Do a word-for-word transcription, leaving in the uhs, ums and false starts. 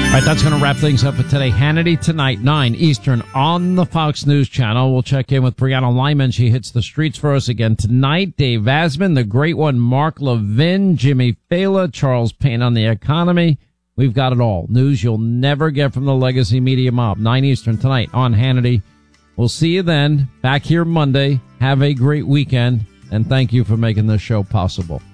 All right, that's going to wrap things up for today. Hannity tonight, nine Eastern on the Fox News Channel. We'll check in with Brianna Lyman. She hits the streets for us again tonight. Dave Asman, the great one, Mark Levin, Jimmy Fela, Charles Payne on the economy. We've got it all. News you'll never get from the legacy media mob. nine Eastern tonight on Hannity. We'll see you then. Back here Monday. Have a great weekend. And thank you for making this show possible.